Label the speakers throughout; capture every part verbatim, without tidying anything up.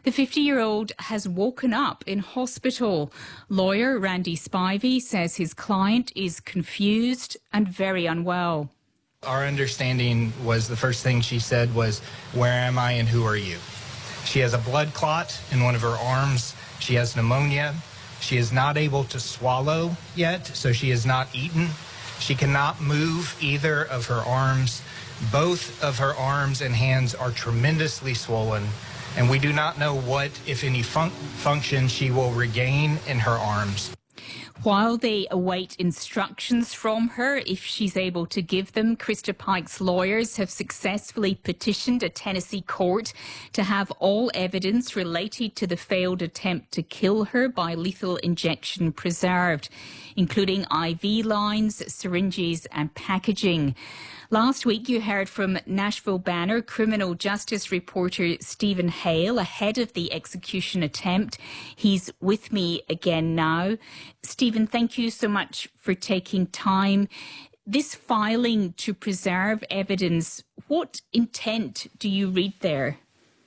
Speaker 1: The fifty-year-old has woken up in hospital. Lawyer Randy Spivey says his client is confused and very unwell.
Speaker 2: Our understanding was the first thing she said was, "Where am I and who are you?" She has a blood clot in one of her arms. She has pneumonia. She is not able to swallow yet, so she has not eaten. She cannot move either of her arms. Both of her arms and hands are tremendously swollen, and we do not know what, if any, fun- function she will regain in her arms.
Speaker 1: While they await instructions from her, if she's able to give them, Krista Pike's lawyers have successfully petitioned a Tennessee court to have all evidence related to the failed attempt to kill her by lethal injection preserved, including I V lines, syringes and packaging. Last week, you heard from Nashville Banner criminal justice reporter Stephen Hale ahead of the execution attempt. He's with me again now. Stephen, thank you so much for taking time. This filing to preserve evidence, what intent do you read there?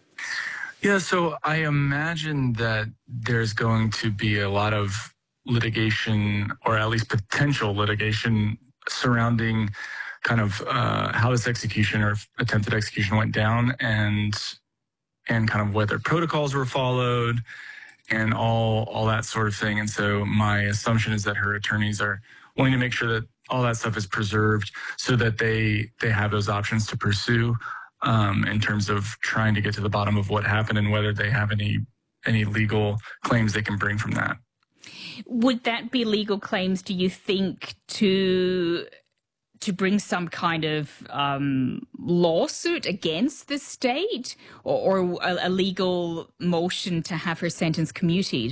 Speaker 3: Yeah, so I imagine that there's going to be a lot of litigation, or at least potential litigation, surrounding kind of uh, how this execution or attempted execution went down, and and kind of whether protocols were followed and all all that sort of thing. And so my assumption is that her attorneys are wanting to make sure that all that stuff is preserved so that they they have those options to pursue um, in terms of trying to get to the bottom of what happened and whether they have any any legal claims they can bring from that.
Speaker 1: Would that be legal claims, do you think, to to bring some kind of um, lawsuit against the state, or, or a, a legal motion to have her sentence commuted?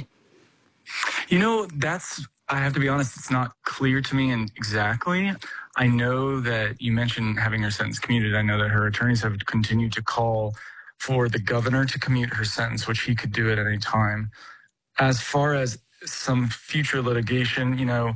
Speaker 3: You know, that's, I have to be honest, it's not clear to me and exactly. I know that you mentioned having her sentence commuted. I know that her attorneys have continued to call for the governor to commute her sentence, which he could do at any time. As far as some future litigation, you know,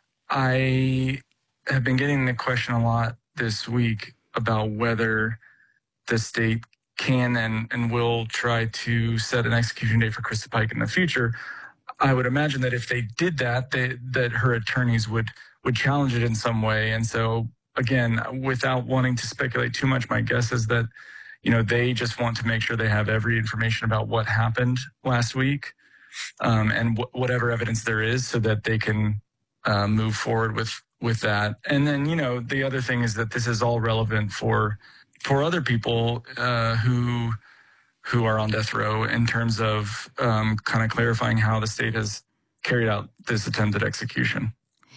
Speaker 3: I have been getting the question a lot this week about whether the state can and, and will try to set an execution date for Krista Pike in the future. I would imagine that if they did that, they, that her attorneys would, would challenge it in some way. And so, again, without wanting to speculate too much, my guess is that, you know, they just want to make sure they have every information about what happened last week um, and w- whatever evidence there is so that they can uh, move forward with with that. And then, you know, the other thing is that this is all relevant for for other people uh, who who are on death row in terms of um, kind of clarifying how the state has carried out this attempted execution.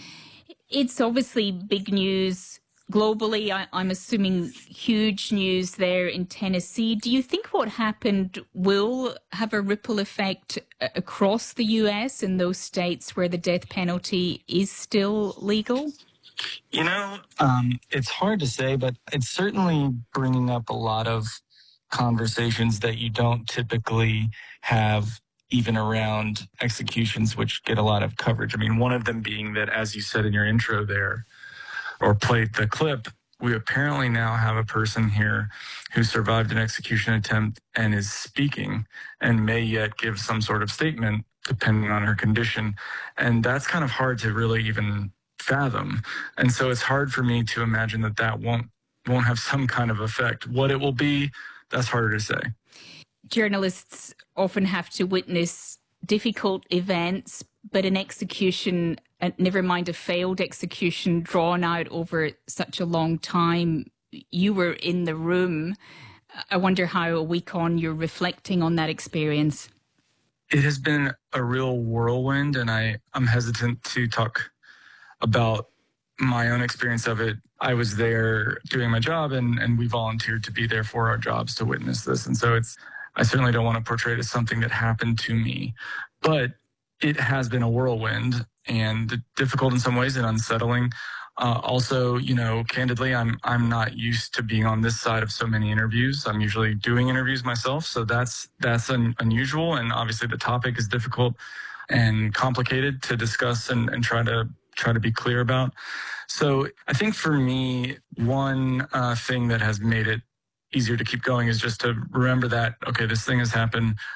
Speaker 1: It's obviously big news globally. I, I'm assuming huge news there in Tennessee. Do you think what happened will have a ripple effect across the U S in those states where the death penalty is still legal?
Speaker 3: You know, um, it's hard to say, but it's certainly bringing up a lot of conversations that you don't typically have even around executions, which get a lot of coverage. I mean, one of them being that, as you said in your intro there, or played the clip, we apparently now have a person here who survived an execution attempt and is speaking and may yet give some sort of statement depending on her condition. And that's kind of hard to really even fathom. And so it's hard for me to imagine that that won't won't have some kind of effect. What it will be, that's harder to say.
Speaker 1: Journalists often have to witness difficult events, but an execution, uh, never mind a failed execution drawn out over such a long time, you were in the room. I wonder how a week on you're reflecting on that experience.
Speaker 3: It has been a real whirlwind, and I, I'm hesitant to talk about my own experience of it. I was there doing my job, and, and we volunteered to be there for our jobs to witness this. And so it's, I certainly don't want to portray it as something that happened to me, but it has been a whirlwind and difficult in some ways and unsettling. Uh, also, you know, candidly, I'm I'm not used to being on this side of so many interviews. I'm usually doing interviews myself, so that's that's un- unusual. And obviously, the topic is difficult and complicated to discuss and, and try to try to be clear about. So I think for me, one uh, thing that has made it easier to keep going is just to remember that, okay, this thing has happened.